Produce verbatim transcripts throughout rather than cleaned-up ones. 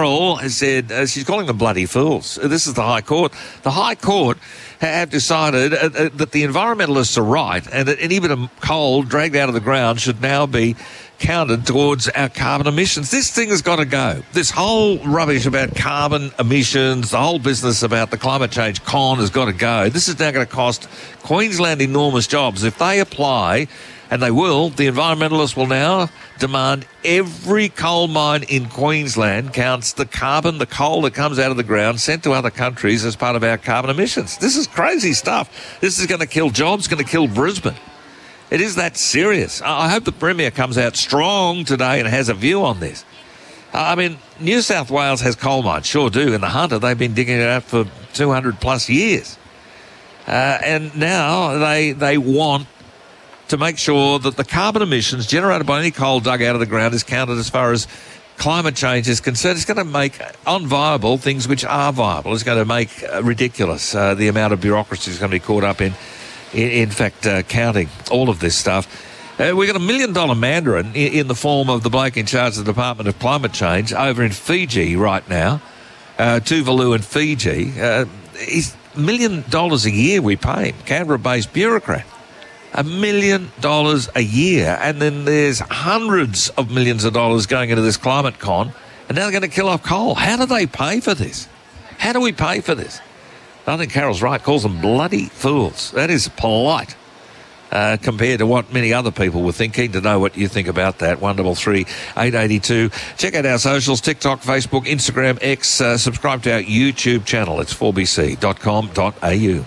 Carroll has said, uh, she's calling them bloody fools. This is the High Court. The High Court have decided uh, uh, that the environmentalists are right and that any bit of coal dragged out of the ground should now be counted towards our carbon emissions. This thing has got to go. This whole rubbish about carbon emissions, the whole business about the climate change con has got to go. This is now going to cost Queensland enormous jobs. If they apply, and they will, the environmentalists will now demand every coal mine in Queensland counts the carbon, the coal that comes out of the ground, sent to other countries as part of our carbon emissions. This is crazy stuff. This is going to kill jobs, going to kill Brisbane. It is that serious. I hope the Premier comes out strong today and has a view on this. I mean, New South Wales has coal mines, sure do. In the Hunter, they've been digging it out for two hundred plus years. Uh, and now they they want to make sure that the carbon emissions generated by any coal dug out of the ground is counted as far as climate change is concerned. It's going to make unviable things which are viable. It's going to make uh, ridiculous uh, the amount of bureaucracy is going to be caught up in, in, in fact, uh, counting all of this stuff. Uh, we've got a million-dollar mandarin in, in the form of the bloke in charge of the Department of Climate Change over in Fiji right now, uh, Tuvalu in Fiji. Uh, he's a million dollars a year we pay him, Canberra-based bureaucrat. A million dollars a year, and then there's hundreds of millions of dollars going into this climate con, and now they're going to kill off coal. How do they pay for this? How do we pay for this? I think Carol's right, calls them bloody fools. That is polite uh, compared to what many other people were thinking. To know what you think about that, one double three eight eighty two. Check out our socials, TikTok, Facebook, Instagram, X. Uh, subscribe to our YouTube channel. It's four b c dot com dot a u.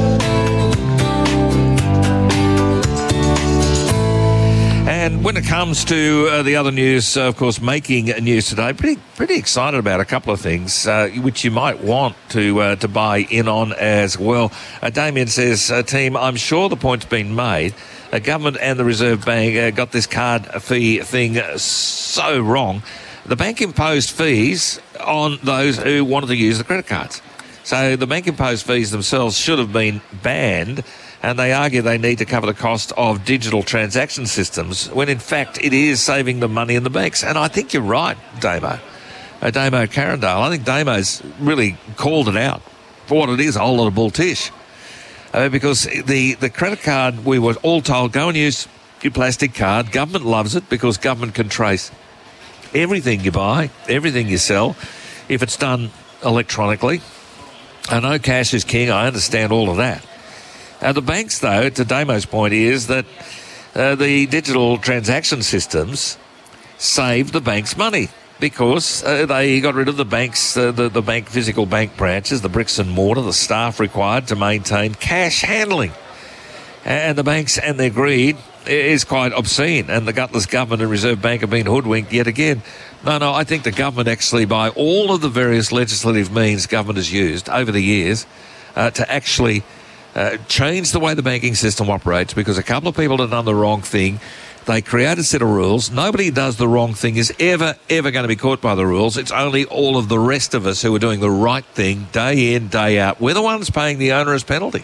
And when it comes to uh, the other news, uh, of course, making news today, pretty pretty excited about a couple of things uh, which you might want to uh, to buy in on as well. Uh, Damien says, uh, team, I'm sure the point's been made. The government and the Reserve Bank uh, got this card fee thing so wrong. The bank imposed fees on those who wanted to use the credit cards. So the bank imposed fees themselves should have been banned. And they argue they need to cover the cost of digital transaction systems when, in fact, it is saving the money in the banks. And I think you're right, Damo. Uh, Damo Carindale. I think Damo's really called it out for what it is, a whole lot of bull tish. Uh, because the, the credit card, we were all told, go and use your plastic card. Government loves it because government can trace everything you buy, everything you sell, if it's done electronically. I know cash is king. I understand all of that. Uh, the banks, though, to Damo's point, is that uh, the digital transaction systems saved the banks money because uh, they got rid of the banks, uh, the, the bank physical bank branches, the bricks and mortar, the staff required to maintain cash handling. And the banks and their greed is quite obscene, and the gutless government and Reserve Bank have been hoodwinked yet again. No, no, I think the government actually, by all of the various legislative means government has used over the years uh, to actually Uh, change the way the banking system operates, because a couple of people have done the wrong thing. They create a set of rules. Nobody who does the wrong thing is ever, ever going to be caught by the rules. It's only all of the rest of us who are doing the right thing day in, day out. We're the ones paying the onerous penalty.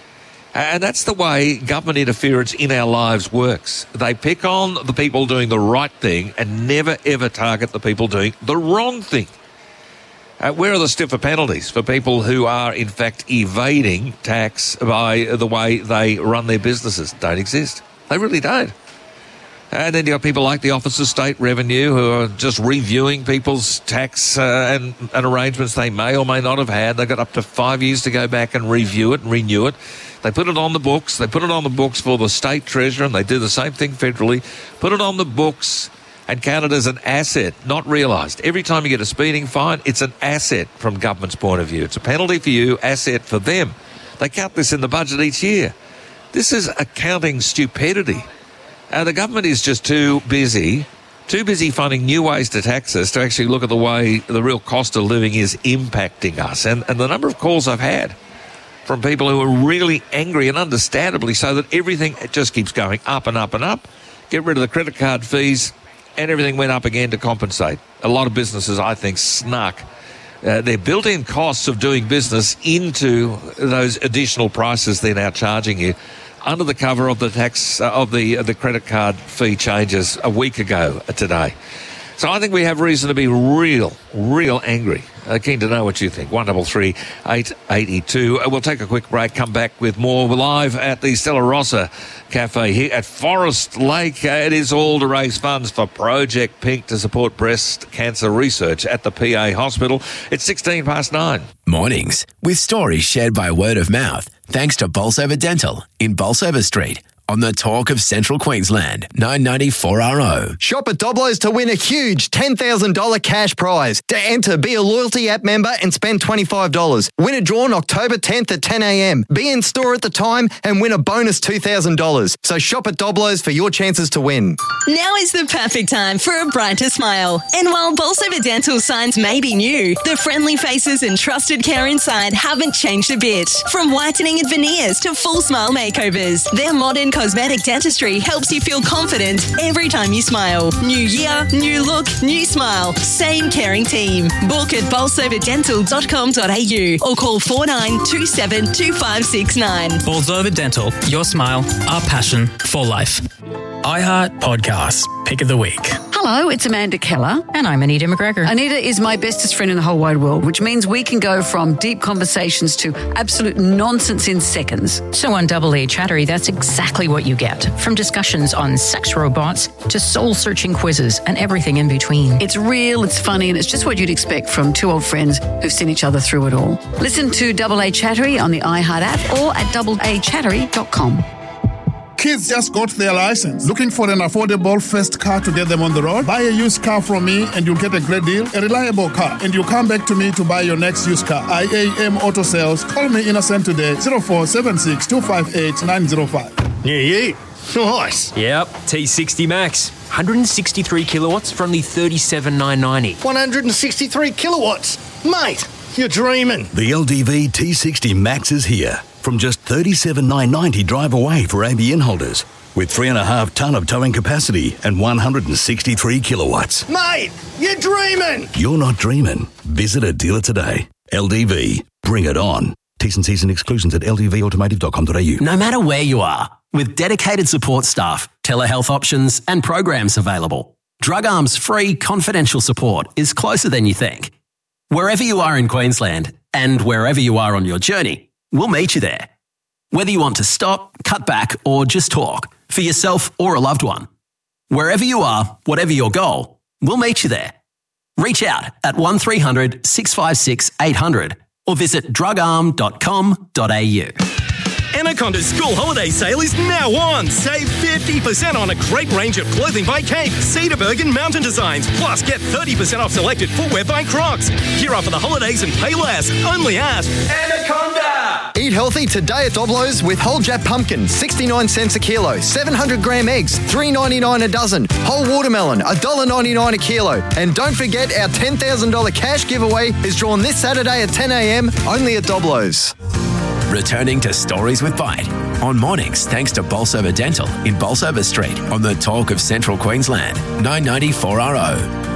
And that's the way government interference in our lives works. They pick on the people doing the right thing and never, ever target the people doing the wrong thing. Uh, where are the stiffer penalties for people who are, in fact, evading tax by the way they run their businesses? Don't exist. They really don't. And then you've got people like the Office of State Revenue who are just reviewing people's tax uh, and, and arrangements they may or may not have had. They've got up to five years to go back and review it and renew it. They put it on the books. They put it on the books for the State Treasurer, and they do the same thing federally. Put it on the books and count it as an asset, not realised. Every time you get a speeding fine, it's an asset from government's point of view. It's a penalty for you, asset for them. They count this in the budget each year. This is accounting stupidity. And the government is just too busy, too busy finding new ways to tax us to actually look at the way the real cost of living is impacting us. And, and the number of calls I've had from people who are really angry, and understandably so, that everything just keeps going up and up and up. Get rid of the credit card fees, and everything went up again to compensate. A lot of businesses, I think, snuck uh, their built-in costs of doing business into those additional prices they're now charging you under the cover of the tax uh, of the uh, the credit card fee changes a week ago today. So I think we have reason to be real, real angry. Uh, keen to know what you think. one double three eight eight two. Uh, we'll take a quick break, come back with more. We're live at the Stella Rossa Cafe here at Forest Lake. Uh, it is all to raise funds for Project Pink to support breast cancer research at the P A Hospital. It's sixteen past nine. Mornings with stories shared by word of mouth, thanks to Bolsover Dental in Bolsover Street. On the Talk of Central Queensland, nine ninety-four R O. Shop at Doblo's to win a huge ten thousand dollars cash prize. To enter, be a loyalty app member and spend twenty-five dollars. Win a draw on October tenth at ten a.m. Be in store at the time and win a bonus two thousand dollars. So shop at Doblo's for your chances to win. Now is the perfect time for a brighter smile. And while Bolsover Dental signs may be new, the friendly faces and trusted care inside haven't changed a bit. From whitening and veneers to full smile makeovers, their modern cosmetic dentistry helps you feel confident every time you smile. New year, new look, new smile. Same caring team. Book at bolsover dental dot com dot a u or call four nine two seven two five six nine. Bolsover Dental, your smile, our passion for life. iHeart Podcasts, Pick of the Week. Hello, it's Amanda Keller. And I'm Anita McGregor. Anita is my bestest friend in the whole wide world, which means we can go from deep conversations to absolute nonsense in seconds. So on Double A Chattery, that's exactly what you get. From discussions on sex robots to soul-searching quizzes and everything in between. It's real, it's funny, and it's just what you'd expect from two old friends who've seen each other through it all. Listen to Double A Chattery on the iHeart app or at double a chattery dot com. Kids just got their license. Looking for an affordable first car to get them on the road? Buy a used car from me and you'll get a great deal, a reliable car. And you'll come back to me to buy your next used car. I A M Auto Sales. Call me Innocent today. zero four seven six two five eight nine zero five. Yeah, yeah. Nice. Yep, T sixty Max. one hundred sixty-three kilowatts for only thirty-seven thousand nine hundred ninety. one hundred sixty-three kilowatts. Mate, you're dreaming. The L D V T sixty Max is here. From just thirty-seven thousand nine hundred ninety drive away for A B N holders. With three and a half tonne of towing capacity and one hundred sixty-three kilowatts. Mate, you're dreaming. You're not dreaming. Visit a dealer today. L D V. Bring it on. T's and C's and exclusions at l d v automotive dot com dot a u. No matter where you are, with dedicated support staff, telehealth options and programs available, Drug Arm's free confidential support is closer than you think. Wherever you are in Queensland and wherever you are on your journey, we'll meet you there. Whether you want to stop, cut back or just talk, for yourself or a loved one. Wherever you are, whatever your goal, we'll meet you there. Reach out at one three hundred six five six eight hundred or visit drug arm dot com dot a u. Anaconda's school holiday sale is now on. Save fifty percent on a great range of clothing by Cape, Cedarburg and Mountain Designs. Plus, get thirty percent off selected footwear by Crocs. Gear up for the holidays and pay less. Only at Anaconda. Eat healthy today at Doblo's with whole Jap pumpkin, sixty-nine cents a kilo. seven hundred gram eggs, three ninety-nine a dozen. Whole watermelon, one dollar ninety-nine a kilo. And don't forget, our ten thousand dollars cash giveaway is drawn this Saturday at ten a.m. only at Doblo's. Returning to Stories with Bite on mornings, thanks to Bolsover Dental in Bolsover Street on the Talk of Central Queensland, nine ninety-four R O.